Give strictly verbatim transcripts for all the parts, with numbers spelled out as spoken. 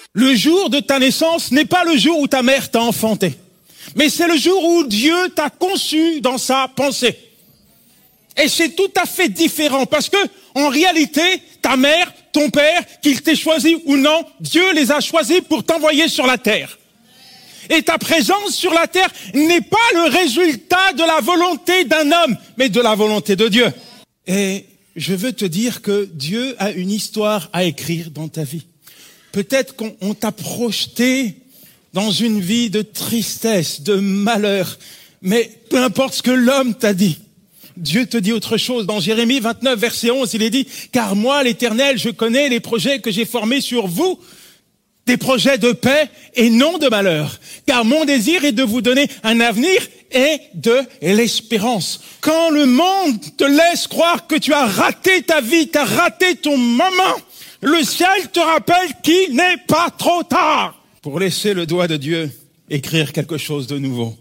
Le jour de ta naissance n'est pas le jour où ta mère t'a enfanté, mais c'est le jour où Dieu t'a conçu dans sa pensée. Et c'est tout à fait différent parce que, en réalité, ta mère, ton père, qu'il t'ait choisi ou non, Dieu les a choisis pour t'envoyer sur la terre. Et ta présence sur la terre n'est pas le résultat de la volonté d'un homme, mais de la volonté de Dieu. Et je veux te dire que Dieu a une histoire à écrire dans ta vie. Peut-être qu'on on t'a projeté dans une vie de tristesse, de malheur, mais peu importe ce que l'homme t'a dit, Dieu te dit autre chose. Dans Jérémie vingt-neuf, verset onze, il est dit « Car moi, l'Éternel, je connais les projets que j'ai formés sur vous, des projets de paix et non de malheur. Car mon désir est de vous donner un avenir et de l'espérance. » Quand le monde te laisse croire que tu as raté ta vie, tu as raté ton moment, le ciel te rappelle qu'il n'est pas trop tard pour laisser le doigt de Dieu écrire quelque chose de nouveau.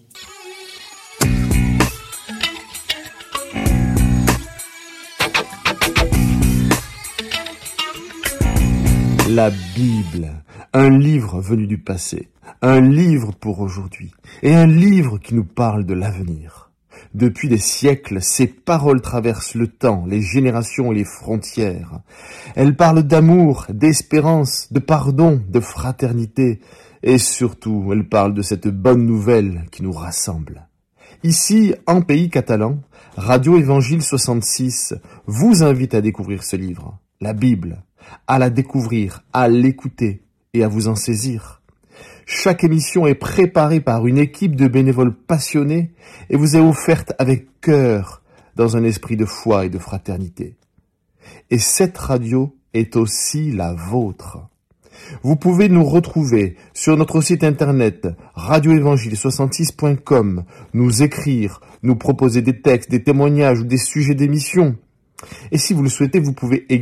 La Bible, un livre venu du passé, un livre pour aujourd'hui, et un livre qui nous parle de l'avenir. Depuis des siècles, ces paroles traversent le temps, les générations et les frontières. Elles parlent d'amour, d'espérance, de pardon, de fraternité, et surtout, elles parlent de cette bonne nouvelle qui nous rassemble. Ici, en pays catalan, Radio Évangile soixante-six vous invite à découvrir ce livre, la Bible, à la découvrir, à l'écouter et à vous en saisir. Chaque émission est préparée par une équipe de bénévoles passionnés et vous est offerte avec cœur dans un esprit de foi et de fraternité. Et cette radio est aussi la vôtre. Vous pouvez nous retrouver sur notre site internet radio évangile soixante-six point com, nous écrire, nous proposer des textes, des témoignages ou des sujets d'émission. Et si vous le souhaitez, vous pouvez également